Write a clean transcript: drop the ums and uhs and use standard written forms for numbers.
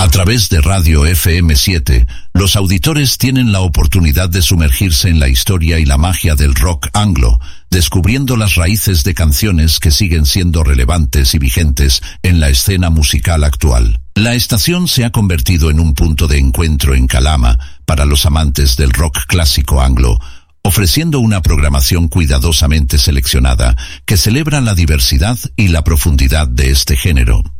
A través de Radio FM7, los auditores tienen la oportunidad de sumergirse en la historia y la magia del rock anglo, descubriendo las raíces de canciones que siguen siendo relevantes y vigentes en la escena musical actual. La estación se ha convertido en un punto de encuentro en Calama para los amantes del rock clásico anglo, ofreciendo una programación cuidadosamente seleccionada que celebra la diversidad y la profundidad de este género.